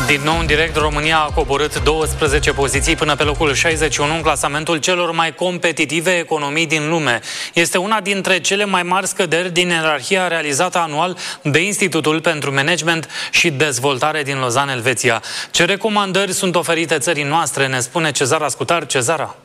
Din nou în direct, România a coborât 12 poziții până pe locul 61 în clasamentul celor mai competitive economii din lume. Este una dintre cele mai mari scăderi din ierarhia realizată anual de Institutul pentru Management și Dezvoltare din Lausanne, Elveția. Ce recomandări sunt oferite țării noastre, ne spune Cezara Scutar. Cezara.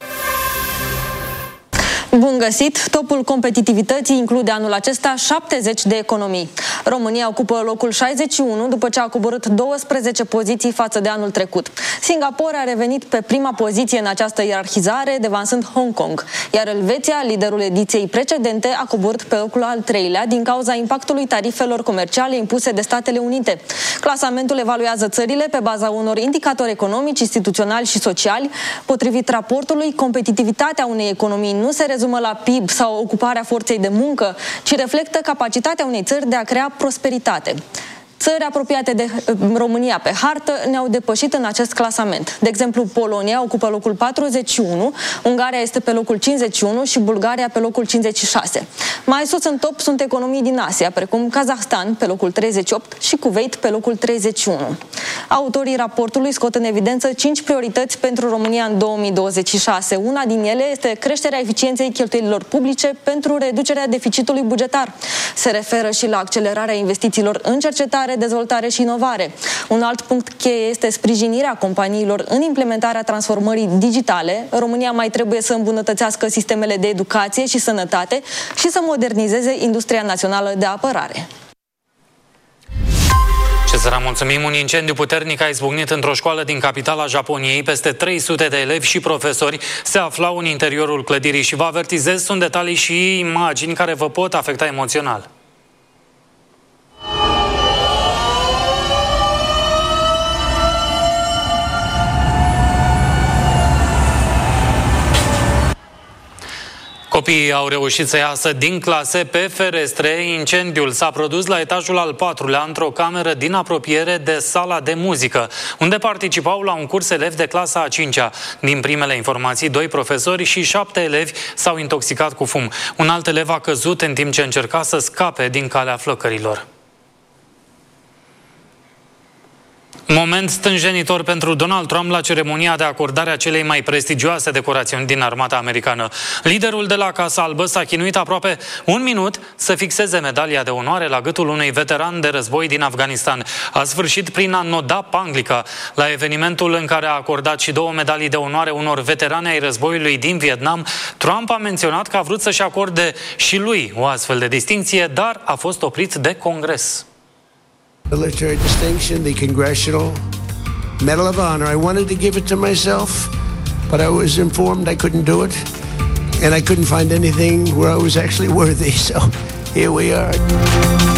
Bun găsit! Topul competitivității include anul acesta 70 de economii. România ocupă locul 61 după ce a coborât 12 poziții față de anul trecut. Singapore a revenit pe prima poziție în această ierarhizare, devansând Hong Kong. Iar Elveția, liderul ediției precedente, a coborât pe locul al treilea din cauza impactului tarifelor comerciale impuse de Statele Unite. Clasamentul evaluează țările pe baza unor indicatori economici, instituționali și sociali. Potrivit raportului, competitivitatea unei economii nu se rezumă la PIB sau ocuparea forței de muncă, ci reflectă capacitatea unei țări de a crea prosperitate. Țări apropiate de România pe hartă ne-au depășit în acest clasament. De exemplu, Polonia ocupă locul 41, Ungaria este pe locul 51 și Bulgaria pe locul 56. Mai sus în top sunt economii din Asia, precum Kazahstan pe locul 38 și Kuwait pe locul 31. Autorii raportului scot în evidență 5 priorități pentru România în 2026. Una din ele este creșterea eficienței cheltuielilor publice pentru reducerea deficitului bugetar. Se referă și la accelerarea investițiilor în cercetare, dezvoltare și inovare. Un alt punct cheie este sprijinirea companiilor în implementarea transformării digitale. România mai trebuie să îmbunătățească sistemele de educație și sănătate și să modernizeze industria națională de apărare. Cezara, mulțumim. Un incendiu puternic a izbucnit într-o școală din capitala Japoniei. Peste 300 de elevi și profesori se aflau în interiorul clădirii și vă avertizez, sunt detalii și imagini care vă pot afecta emoțional. Copiii au reușit să iasă din clase pe ferestre. Incendiul s-a produs la etajul al 4-lea, într-o cameră din apropiere de sala de muzică, unde participau la un curs elevi de clasa a 5-a. Din primele informații, 2 profesori și 7 elevi s-au intoxicat cu fum. Un alt elev a căzut în timp ce încerca să scape din calea flăcărilor. Moment stânjenitor pentru Donald Trump la ceremonia de acordare a celei mai prestigioase decorațiuni din armata americană. Liderul de la Casa Albă s-a chinuit aproape un minut să fixeze medalia de onoare la gâtul unui veteran de război din Afganistan. A sfârșit prin a noda panglica. La evenimentul în care a acordat și 2 medalii de onoare unor veterane ai războiului din Vietnam, Trump a menționat că a vrut să-și acorde și lui o astfel de distincție, dar a fost oprit de Congres. Military distinction, the Congressional Medal of Honor. I wanted to give it to myself, but I was informed I couldn't do it, and I couldn't find anything where I was actually worthy, so here we are.